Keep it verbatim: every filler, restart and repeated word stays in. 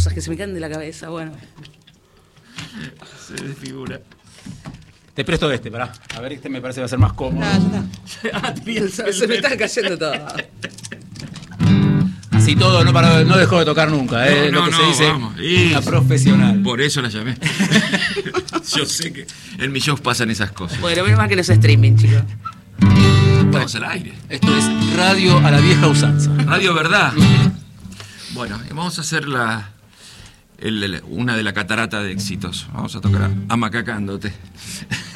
cosas que se me caen de la cabeza, bueno. Se desfigura. Te presto este, pará. A ver, este me parece que va a ser más cómodo. Ah, ya está. Ah, tenía el- Se, se me está cayendo todo. Así todo, no, paró, no dejó de tocar nunca, ¿eh? No, Lo que no, se dice, vamos. Y- una profesional. Por eso la llamé. Yo sé que en mis shows pasan esas cosas. Bueno, menos mal que no es streaming, chicos. Estamos al aire. Esto es radio a la vieja usanza. Radio Verdad. Bueno, vamos a hacer la, el- el- una de la catarata de éxitos. Vamos a tocar a Amacacándote.